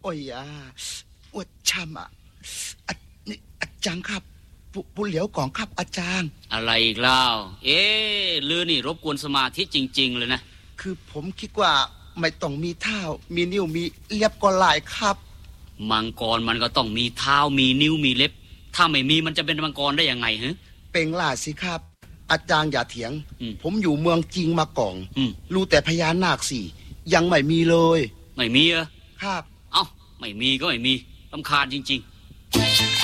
อ้ยอวดช่ำนี่อาจารย์ครับผู้เหลียวก่องครับอาจารย์อะไรอีกเล่าลือนี่รบกวนสมาธิจริงๆเลยนะคือผมคิดว่าไม่ต้องมีเท้ามีนิ้วมีเล็บก็หลายครับมังกรมันก็ต้องมีเท้ามีนิ้วมีเล็บถ้าไม่มีมันจะเป็นมังกรได้ยังไงฮะเป็นล่าสิครับอาจารย์อย่าเถียงผมอยู่เมืองจริงมาก่อนรู้แต่พญานาคสี่ยังไม่มีเลยไม่มีเหรอครับเอ้าไม่มีก็ไม่มีรำคาญจริงๆ